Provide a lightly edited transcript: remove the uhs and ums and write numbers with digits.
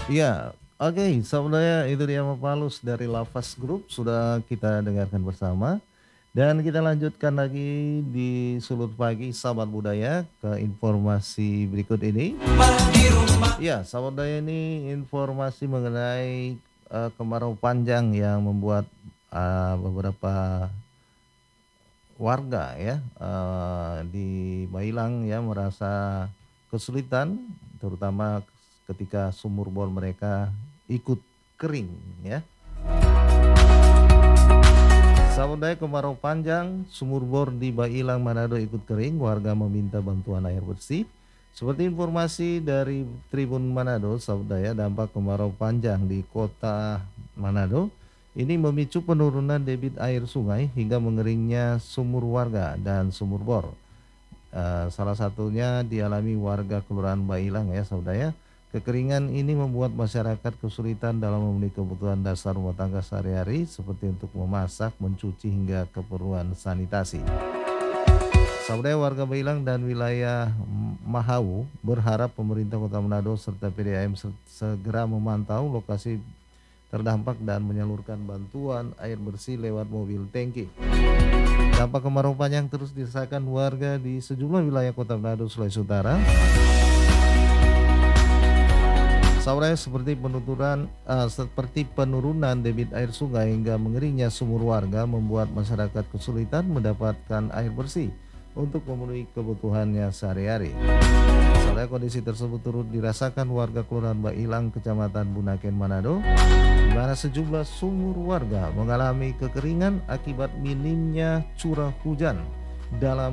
Iya, oke, sebenarnya itu dia Mapalus dari Lafaz Group sudah kita dengarkan bersama. Dan kita lanjutkan lagi di Sulut Pagi Sahabat Budaya ke informasi berikut ini. Ya, Sahabat Budaya ini informasi mengenai kemarau panjang yang membuat beberapa warga ya di Bailang ya merasa kesulitan terutama ketika sumur bor mereka ikut kering ya. Saudara kemarau panjang, sumur bor di Bailang Manado ikut kering, warga meminta bantuan air bersih. Seperti informasi dari Tribun Manado, saudara dampak kemarau panjang di kota Manado ini memicu penurunan debit air sungai hingga mengeringnya sumur warga dan sumur bor. Salah satunya dialami warga Kelurahan Bailang ya saudara. Kekeringan ini membuat masyarakat kesulitan dalam memenuhi kebutuhan dasar rumah tangga sehari-hari seperti untuk memasak, mencuci hingga keperluan sanitasi. Saudara warga Bailang dan wilayah Mahau berharap pemerintah Kota Manado serta PDAM segera memantau lokasi terdampak dan menyalurkan bantuan air bersih lewat mobil tangki. Dampak kemarau panjang terus dirasakan warga di sejumlah wilayah Kota Manado, Sulawesi Utara. Saudara seperti penurunan debit air sungai hingga mengeringnya sumur warga membuat masyarakat kesulitan mendapatkan air bersih untuk memenuhi kebutuhannya sehari-hari. Saudara kondisi tersebut turut dirasakan warga Kelurahan Bailang, Kecamatan Bunaken, Manado, di mana sejumlah sumur warga mengalami kekeringan akibat minimnya curah hujan dalam